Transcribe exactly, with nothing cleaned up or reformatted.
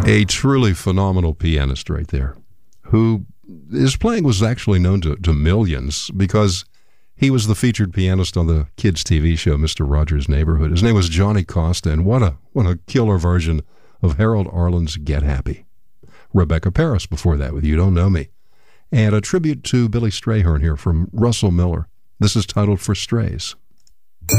A truly phenomenal pianist right there, who his playing was actually known to, to millions because he was the featured pianist on the kids' T V show Mister Rogers' Neighborhood. His name was Johnny Costa, and what a what a killer version of Harold Arlen's Get Happy. Rebecca Paris before that with You Don't Know Me. And a tribute to Billy Strayhorn here from Russell Miller. This is titled For Strays.